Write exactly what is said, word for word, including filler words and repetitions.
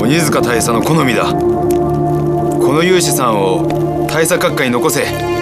鬼塚大佐の好みだ。この勇士さんを大佐閣下に残せ。